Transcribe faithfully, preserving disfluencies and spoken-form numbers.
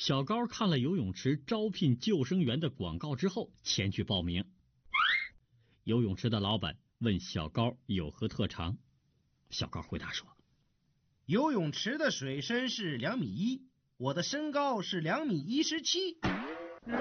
小高看了游泳池招聘救生员的广告之后，前去报名。游泳池的老板问小高有何特长，小高回答说： 游泳池的水深是两米一，我的身高是两米一十七。